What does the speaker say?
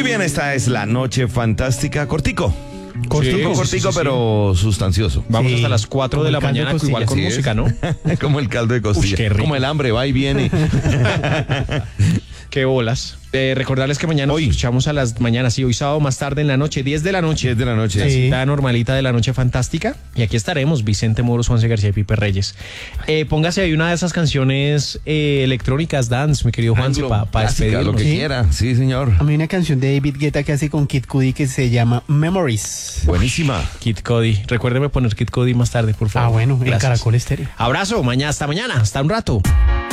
bien, esta es la noche fantástica. Cortico, pero sustancioso. Vamos hasta las 4 de la mañana, igual con música, ¿no? Como el caldo de costilla. Qué rico. Como el hambre, va y viene. Qué bolas. Recordarles que mañana nos escuchamos a las mañanas, sí, hoy sábado más tarde en la noche, 10 de la noche. 10 de la noche. La cita normalita de la noche fantástica. Y aquí estaremos, Vicente Moros, Juanse García y Pipe Reyes. Póngase ahí una de esas canciones electrónicas, dance, mi querido Juanse, para despedirnos. Lo que quiera, sí, señor. A mí una canción de David Guetta que hace con Kid Cudi que se llama Memories. Buenísima. Kid Cudi. Recuérdeme poner Kid Cudi más tarde, por favor. Gracias. Gracias. En Caracol Estéreo. Abrazo, hasta mañana, hasta un rato.